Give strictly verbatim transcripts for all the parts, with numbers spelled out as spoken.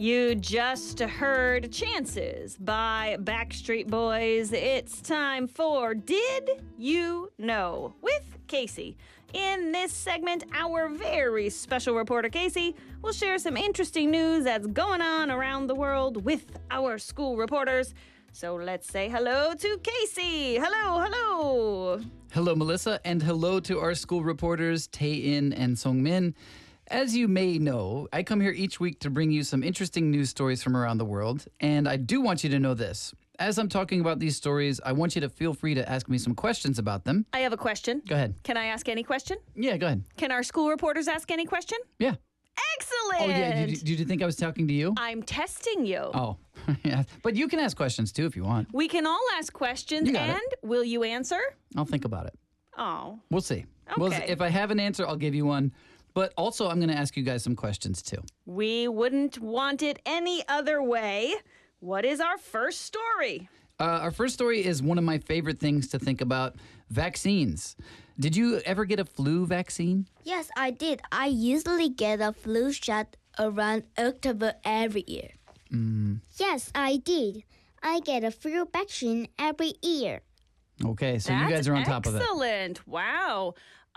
You just heard Chances by Backstreet Boys. It's time for Did You Know with Casey. In this segment, our very special reporter, Casey, will share some interesting news that's going on around the world with our school reporters. So let's say hello to Casey. Hello, hello. Hello, Melissa, and hello to our school reporters, Tae-in and Song-min. As you may know, I come here each week to bring you some interesting news stories from around the world, and I do want you to know this. As I'm talking about these stories, I want you to feel free to ask me some questions about them. I have a question. Go ahead. Can I ask any question? Yeah, go ahead. Can our school reporters ask any question? Yeah. Excellent. Oh, yeah. Did, did you think I was talking to you? I'm testing you. Oh, yeah. But you can ask questions, too, if you want. We can all ask questions, You got and it. will you answer? I'll think about it. Oh. We'll see. We'll see. Okay. If I have an answer, I'll give you one. But also, I'm going to ask you guys some questions, too. We wouldn't want it any other way. What is our first story? Uh, our first story is one of my favorite things to think about, vaccines. Did you ever get a flu vaccine? Yes, I did. I usually get a flu shot around October every year. Mm, Yes, I did. I get a flu vaccine every year. okay, so That's you guys are on top of it. Excellent. Wow.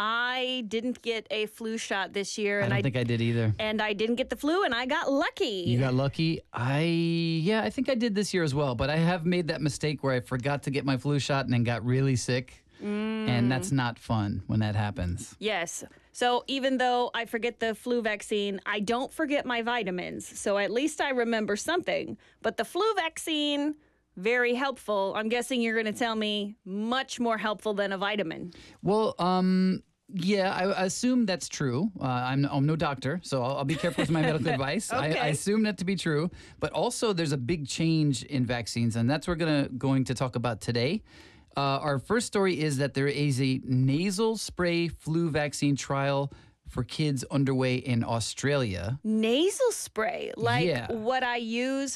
I didn't get a flu shot this year, I and don't I, think I did either. and I didn't get the flu, and I got lucky. You got lucky. I, yeah, I think I did this year as well, but I have made that mistake where I forgot to get my flu shot and then got really sick. And that's not fun when that happens. Yes. So even though I forget the flu vaccine, I don't forget my vitamins. So at least I remember something. But the flu vaccine, very helpful. I'm guessing you're going to tell me much more helpful than a vitamin. Well, um, yeah, I, I assume that's true. Uh, I'm, I'm no doctor, so I'll, I'll be careful with my medical advice. I, Okay. I assume that to be true. But also, there's a big change in vaccines, and that's what we're gonna going to talk about today. Uh, our first story is that there is a nasal spray flu vaccine trial for kids underway in Australia. Nasal spray, like Yeah. what I use